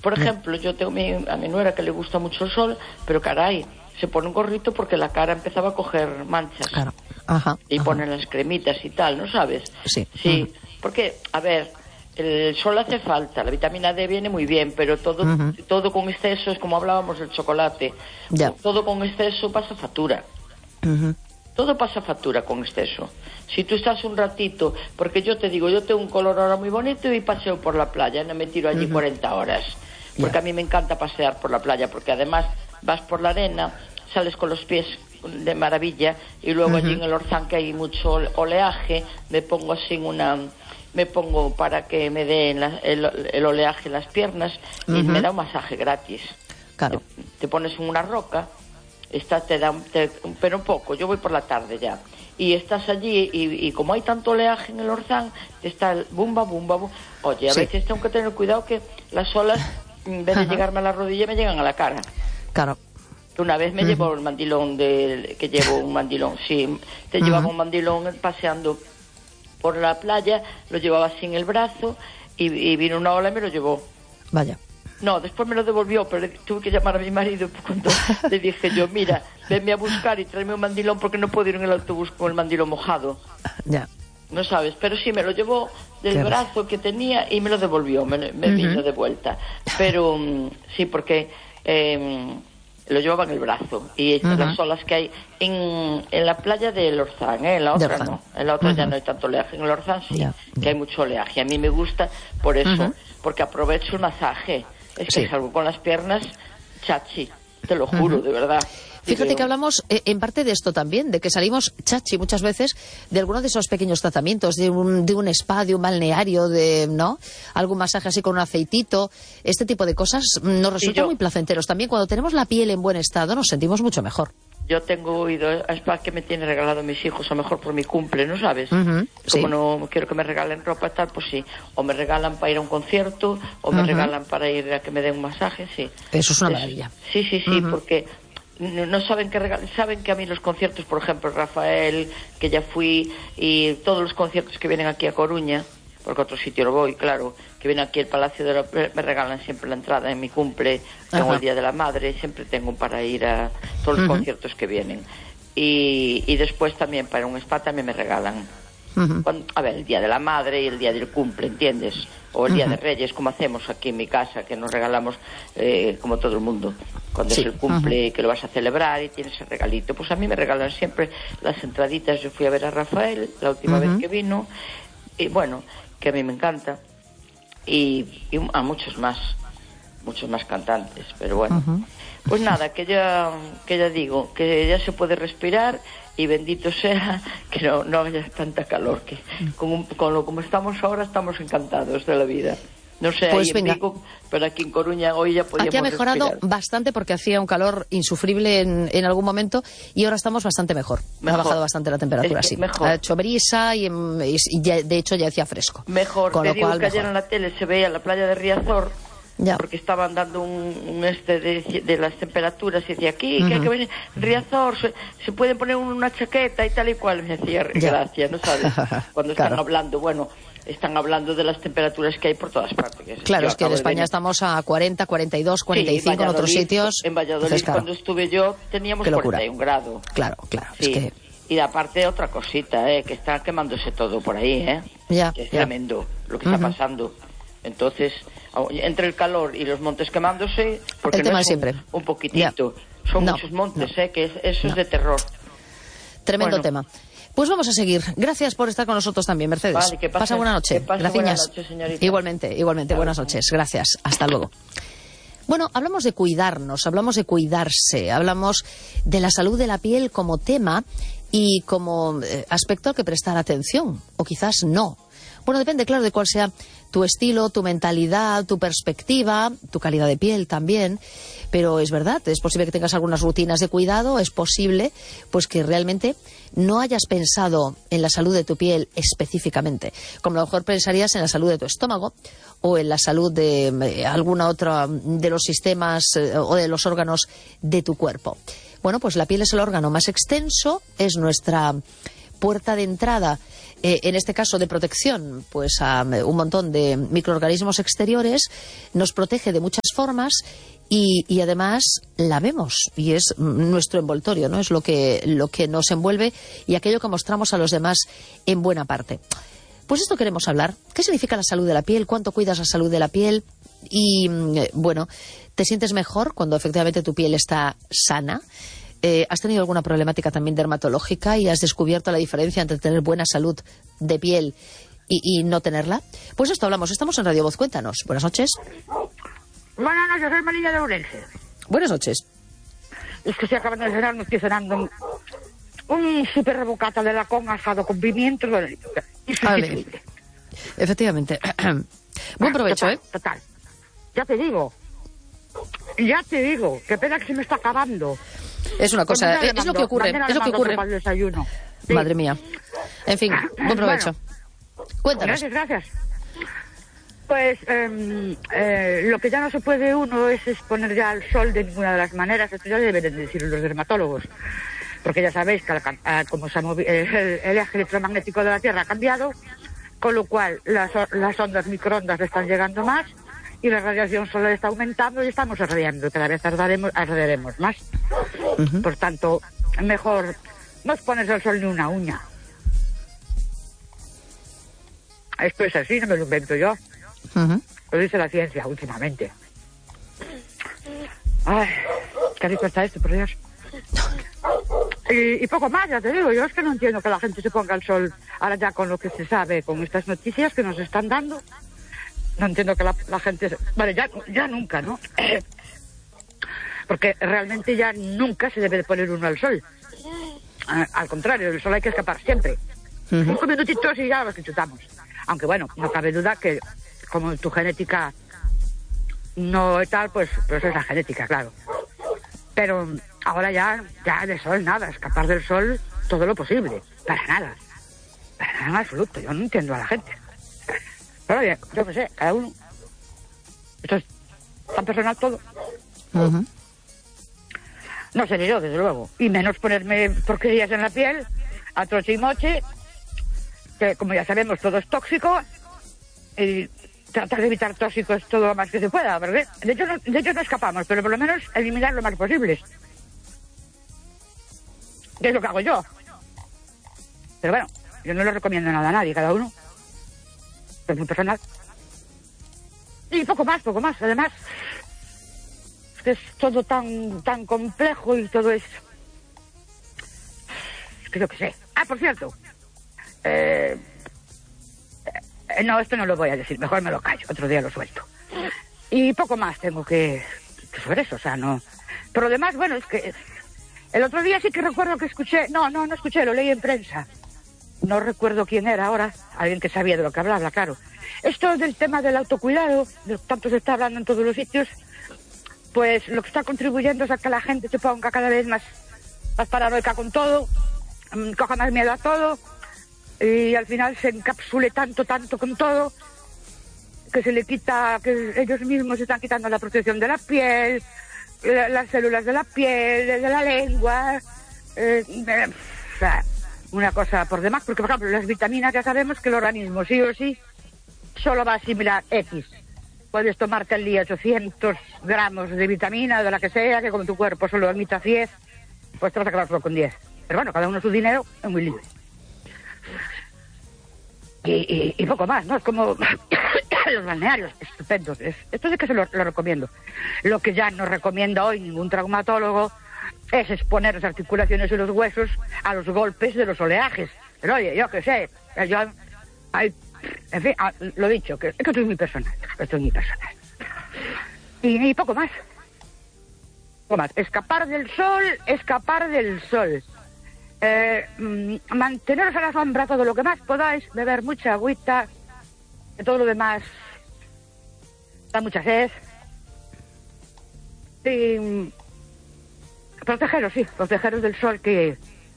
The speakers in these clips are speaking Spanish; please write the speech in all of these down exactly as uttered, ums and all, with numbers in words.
Por ejemplo, yo tengo mi, a mi nuera que le gusta mucho el sol, pero caray, se pone un gorrito porque la cara empezaba a coger manchas. Claro. Ajá, y ajá. ponen las cremitas y tal, ¿no sabes? Sí. Sí, uh-huh. porque, a ver, el sol hace falta, la vitamina D viene muy bien, pero todo uh-huh. todo con exceso, es como hablábamos del chocolate, ya. todo con exceso pasa factura. Uh-huh. Todo pasa factura con exceso. Si tú estás un ratito, porque yo te digo, yo tengo un color ahora muy bonito y paseo por la playa, no me tiro allí uh-huh. cuarenta horas, porque yeah. a mí me encanta pasear por la playa, porque además vas por la arena, sales con los pies de maravilla, y luego uh-huh. allí en el Orzán, que hay mucho oleaje, me pongo así una... me pongo para que me dé la, el, el oleaje en las piernas y uh-huh. me da un masaje gratis. Claro. Te, te pones en una roca, está, te da, te, pero un poco, yo voy por la tarde ya, y estás allí y, y como hay tanto oleaje en el Orzán, está el bumba, bumba, bumba. Oye, a sí. veces tengo que tener cuidado que las olas, en vez de uh-huh. llegarme a la rodilla, me llegan a la cara. Claro. Una vez me uh-huh. llevo el mandilón, de, que llevo un mandilón, sí, te uh-huh. llevaba un mandilón paseando por la playa, lo llevaba así en el brazo y, y vino una ola y me lo llevó. Vaya. No, después me lo devolvió, pero tuve que llamar a mi marido cuando le dije yo, mira, venme a buscar y tráeme un mandilón porque no puedo ir en el autobús con el mandilón mojado. Ya. No sabes, pero sí, me lo llevó del Qué brazo res. que tenía y me lo devolvió, me, me uh-huh. vino de vuelta. Pero um, sí, porque... Eh, lo llevaba en el brazo y uh-huh. las olas que hay en, en la playa del Orzán, ¿eh? En la otra no, en la otra uh-huh. ya no hay tanto oleaje, en el Orzán sí, yeah. que hay mucho oleaje, a mí me gusta por eso, uh-huh. porque aprovecho el masaje, es que sí. salgo con las piernas chachi, te lo juro, uh-huh. de verdad. Fíjate que hablamos eh, en parte de esto también, de que salimos chachi muchas veces de algunos de esos pequeños tratamientos, de un, de un spa, de un balneario, de ¿no? algún masaje así con un aceitito, este tipo de cosas nos resultan yo, muy placenteros. También cuando tenemos la piel en buen estado nos sentimos mucho mejor. Yo tengo ido a spa que me tienen regalado mis hijos, a lo mejor por mi cumple, ¿no sabes? Uh-huh, Como sí. no quiero que me regalen ropa tal, pues sí. O me regalan para ir a un concierto, o me uh-huh. regalan para ir a que me den un masaje, sí. Eso es una maravilla. Sí, sí, sí, uh-huh. porque... no saben que regal- saben que a mí los conciertos, por ejemplo, Rafael, que ya fui, y todos los conciertos que vienen aquí a Coruña, porque a otro sitio lo voy, claro, que vienen aquí al Palacio de la... me regalan siempre la entrada en mi cumple, tengo Ajá. el Día de la Madre, siempre tengo para ir a todos los uh-huh. conciertos que vienen. Y, y después también para un spa también me regalan. Uh-huh. Cuando, a ver, el Día de la Madre y el Día del Cumple, ¿entiendes? O el Día uh-huh. de Reyes, como hacemos aquí en mi casa, que nos regalamos eh, como todo el mundo. Cuando sí. es el cumple, uh-huh. que lo vas a celebrar y tienes el regalito. Pues a mí me regalan siempre las entraditas. Yo fui a ver a Rafael la última uh-huh. vez que vino. Y bueno, que a mí me encanta. Y, y a muchos más, muchos más cantantes. Pero bueno, uh-huh. pues nada, que ya, que ya digo, que ya se puede respirar. Y bendito sea que no, no haya tanta calor, que con, con lo como estamos ahora estamos encantados de la vida. No sé, pues ahí venga. en Vigo, pero aquí en Coruña hoy ya podíamos Aquí ha mejorado respirar. bastante porque hacía un calor insufrible en, en algún momento y ahora estamos bastante mejor. mejor. Ha bajado bastante la temperatura, es que sí. Mejor. Ha hecho brisa y, y, y ya, de hecho ya decía fresco. Mejor, Con te lo digo cual, que mejor. ayer en la tele se veía la playa de Riazor, ya. porque estaban dando un, un este de, de las temperaturas y decía aquí uh-huh. que hay que venir Riazor, se, se pueden poner una chaqueta y tal y cual, me decía ya. gracias, ¿no sabes? Cuando están claro. hablando, bueno, están hablando de las temperaturas que hay por todas partes. Que claro, es que en España estamos a cuarenta, cuarenta y dos, cuarenta y cinco sí, en, en otros sitios. En Valladolid, entonces, claro, cuando estuve yo, teníamos cuarenta y un grados. Claro, claro. Sí. Es que... Y aparte otra cosita, ¿eh? que está quemándose todo por ahí, ¿eh? Ya, que es ya. tremendo lo que uh-huh. está pasando. Entonces, entre el calor y los montes quemándose, porque el tema no de es siempre. Un, un poquitito, yeah. son no, muchos montes, no. ¿eh? que es, eso no. es de terror. Tremendo bueno. tema. Pues vamos a seguir. Gracias por estar con nosotros también, Mercedes. Vale, que pase, pasa buena noche. Que pase Gracias. Buena noche, señorita. Igualmente, igualmente. Buenas noches. Gracias. Hasta luego. Bueno, hablamos de cuidarnos, hablamos de cuidarse, hablamos de la salud de la piel como tema y como eh, aspecto al que prestar atención, o quizás no. Bueno, depende, claro, de cuál sea tu estilo, tu mentalidad, tu perspectiva, tu calidad de piel también. Pero es verdad, es posible que tengas algunas rutinas de cuidado, es posible pues que realmente no hayas pensado en la salud de tu piel específicamente, como a lo mejor pensarías en la salud de tu estómago o en la salud de eh, alguna otra de los sistemas eh, o de los órganos de tu cuerpo. Bueno, pues la piel es el órgano más extenso, es nuestra puerta de entrada eh, en este caso de protección, pues a un montón de microorganismos exteriores, nos protege de muchas formas y, y además la vemos y es nuestro envoltorio, ¿no? Es lo que, lo que nos envuelve y aquello que mostramos a los demás en buena parte. Pues esto queremos hablar. ¿Qué significa la salud de la piel? ¿Cuánto cuidas la salud de la piel? Y, bueno, ¿te sientes mejor cuando efectivamente tu piel está sana? Eh, ¿Has tenido alguna problemática también dermatológica y has descubierto la diferencia entre tener buena salud de piel y, y no tenerla? Pues esto hablamos. Estamos en Radio Voz. Cuéntanos. Buenas noches. Buenas noches, soy María de Ourense. Buenas noches. Es que estoy acabando de cenar, me estoy cenando un, un super rebocata de lacón asado con pimientos. Bueno, vale. Efectivamente. Buen provecho, total, ¿eh? Total. Ya te digo. Ya te digo. Qué pena que se me está acabando. Es una cosa, Pues es, es lo que ocurre, es lo que ocurre. Para el desayuno. Sí. Madre mía. En fin, buen provecho. Bueno, cuéntanos. Gracias, gracias. Pues eh, eh, lo que ya no se puede uno es exponer ya al sol de ninguna de las maneras. Esto ya deben de decir los dermatólogos. Porque ya sabéis que la, como se ha movi- el, el eje electromagnético de la Tierra ha cambiado, con lo cual las, las ondas microondas están llegando más y la radiación solar está aumentando y estamos irradiando. Cada vez tardaremos, irradiaremos más. Uh-huh. Por tanto, mejor no exponerse al sol ni una uña. Esto es así, no me lo invento yo. Uh-huh. Lo dice la ciencia últimamente. Ay, qué rico está esto, por Dios. Y, y poco más, ya te digo, yo es que no entiendo que la gente se ponga al sol ahora ya con lo que se sabe, con estas noticias que nos están dando. No entiendo que la, la gente... Vale, ya, ya nunca, ¿no? Porque realmente ya nunca se debe de poner uno al sol. Uh, al contrario, del sol hay que escapar siempre. Uh-huh. Cinco minutitos y ya los que chutamos. Aunque bueno, no cabe duda que como tu genética no es tal, pues, pues es la genética, claro. Pero ahora ya, ya de sol nada, escapar del sol todo lo posible. Para nada. Para nada en absoluto. Yo no entiendo a la gente. Pero bien, yo qué sé, cada uno. Esto es tan personal todo. Uh-huh. No seré yo, desde luego. Y menos ponerme porquerías en la piel, a troche y moche, que como ya sabemos todo es tóxico, y tratar de evitar tóxicos todo lo más que se pueda, ¿verdad? De hecho no, de hecho no escapamos, pero por lo menos eliminar lo más posible. Que es lo que hago yo. Pero bueno, yo no lo recomiendo nada a nadie, cada uno. Es muy personal. Y poco más, poco más. Además, es que es todo tan tan complejo y todo es... Es que yo qué sé. Ah, por cierto. Eh... eh... No, esto no lo voy a decir. Mejor me lo callo. Otro día lo suelto. Y poco más tengo que... que sobre eso, o sea, no... Pero además, bueno, es que... El otro día sí que recuerdo que escuché... No, no, no escuché, lo leí en prensa. No recuerdo quién era ahora, alguien que sabía de lo que hablaba, claro. Esto del tema del autocuidado, de tanto se está hablando en todos los sitios, pues lo que está contribuyendo es a que la gente se ponga cada vez más, más paranoica con todo, um, coja más miedo a todo, y al final se encapsule tanto, tanto con todo, que se le quita, que ellos mismos se están quitando la protección de la piel, la, las células de la piel, de la lengua, eh, eh, o sea, una cosa por demás, porque por ejemplo las vitaminas ya sabemos que el organismo sí o sí solo va a asimilar X. Puedes tomarte al día ochocientos gramos de vitamina, de la que sea, que como tu cuerpo solo admita diez, pues te vas a acabar solo con diez. Pero bueno, cada uno su dinero es muy libre. Y, y, y poco más, ¿no? Es como los balnearios, estupendos. Es, esto sí que se lo, lo recomiendo. Lo que ya no recomienda hoy ningún traumatólogo es exponer las articulaciones y los huesos a los golpes de los oleajes. Pero oye, yo qué sé, yo, hay, en fin, lo dicho, que, que esto es muy personal, esto es muy personal. Y, y poco más. Poco más. Escapar del sol, escapar del sol. Eh, manteneros a la sombra todo lo que más podáis, beber mucha agüita, que todo lo demás da mucha sed. Y protegeros, sí, protegeros del sol, que...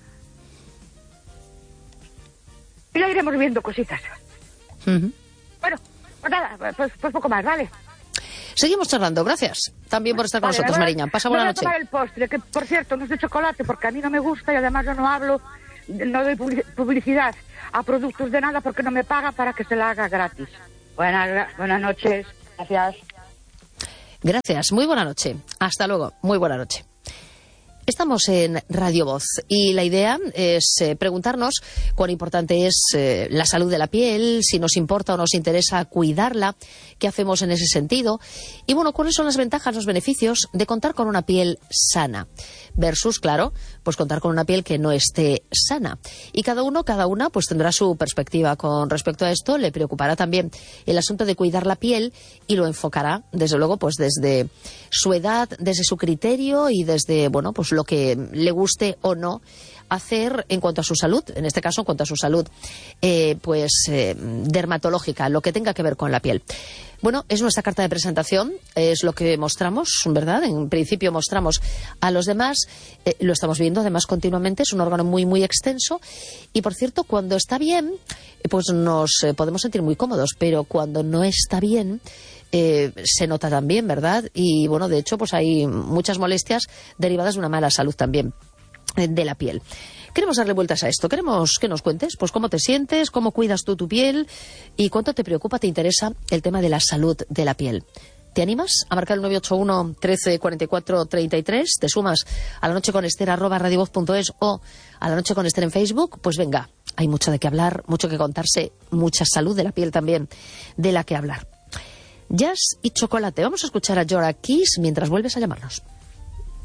Y ya iremos viendo cositas. Uh-huh. Bueno, pues nada, pues, pues poco más, ¿vale? Seguimos charlando, gracias también por estar con vale, nosotros, Mariña. Pasa buena noche. Voy a tomar el postre, que por cierto no es de chocolate, porque a mí no me gusta y además yo no hablo no doy publicidad a productos de nada porque no me paga para que se la haga gratis. Buenas, buenas noches, gracias. Gracias, muy buena noche. Hasta luego, muy buena noche. Estamos en Radio Voz y la idea es eh, preguntarnos cuán importante es eh, la salud de la piel, si nos importa o nos interesa cuidarla, qué hacemos en ese sentido y, bueno, cuáles son las ventajas, los beneficios de contar con una piel sana versus, claro, pues contar con una piel que no esté sana. Y cada uno, cada una, pues tendrá su perspectiva con respecto a esto. Le preocupará también el asunto de cuidar la piel y lo enfocará, desde luego, pues desde su edad, desde su criterio y desde, bueno, pues lo que le guste o no hacer en cuanto a su salud, en este caso en cuanto a su salud eh, pues eh, dermatológica, lo que tenga que ver con la piel. Bueno, es nuestra carta de presentación, es lo que mostramos, ¿verdad? En principio mostramos a los demás, eh, lo estamos viendo además continuamente, es un órgano muy, muy extenso y, por cierto, cuando está bien, pues nos eh, podemos sentir muy cómodos, pero cuando no está bien, Eh, se nota también, ¿verdad? Y bueno, de hecho, pues hay muchas molestias derivadas de una mala salud también eh, de la piel. Queremos darle vueltas a esto, queremos que nos cuentes pues cómo te sientes, cómo cuidas tú tu piel y cuánto te preocupa, te interesa el tema de la salud de la piel. ¿Te animas a marcar el nueve ocho uno, trece, cuarenta y cuatro, treinta y tres? ¿Te sumas a la noche con Ester arroba radiovoz punto es o a la noche con Ester en Facebook? Pues venga, hay mucho de qué hablar, mucho que contarse, mucha salud de la piel también de la que hablar. Jazz y chocolate. Vamos a escuchar a Jorah Kiss mientras vuelves a llamarnos.